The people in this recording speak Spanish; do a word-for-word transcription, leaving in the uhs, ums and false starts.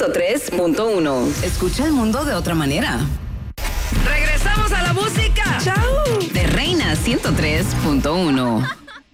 ciento tres punto uno. Escucha el mundo de otra manera. Regresamos a la música. ¡Chao! De Reina ciento tres punto uno.